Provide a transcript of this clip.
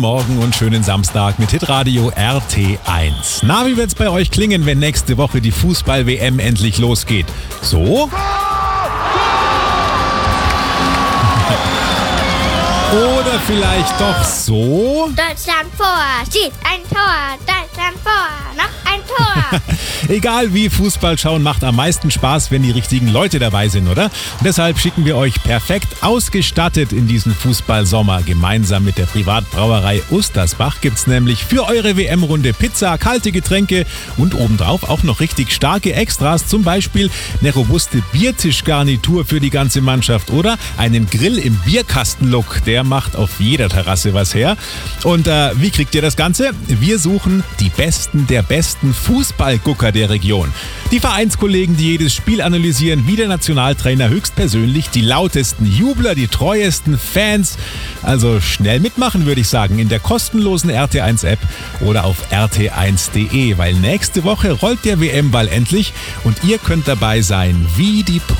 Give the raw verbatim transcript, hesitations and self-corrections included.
Morgen und schönen Samstag mit Hitradio R T eins. Na, wie wird's bei euch klingen, wenn nächste Woche die Fußball-W M endlich losgeht? So? Oder vielleicht doch so? Deutschland vor, schießt ein Tor, Deutschland vor, noch ein Tor. Egal wie, Fußball schauen macht am meisten Spaß, wenn die richtigen Leute dabei sind, oder? Und deshalb schicken wir euch perfekt ausgestattet in diesen Fußballsommer. Gemeinsam mit der Privatbrauerei Ustersbach gibt's nämlich für eure W M-Runde Pizza, kalte Getränke und obendrauf auch noch richtig starke Extras. Zum Beispiel eine robuste Biertischgarnitur für die ganze Mannschaft oder einen Grill im Bierkasten-Look. Der macht auf jeder Terrasse was her. Und äh, wie kriegt ihr das Ganze? Wir suchen die Besten der besten Fußballgucker der Region. Die Vereinskollegen, die jedes Spiel analysieren, wie der Nationaltrainer höchstpersönlich, die lautesten Jubler, die treuesten Fans. Also schnell mitmachen, würde ich sagen, in der kostenlosen R T eins App oder auf r t eins punkt d e, weil nächste Woche rollt der W M-Ball endlich und ihr könnt dabei sein, wie die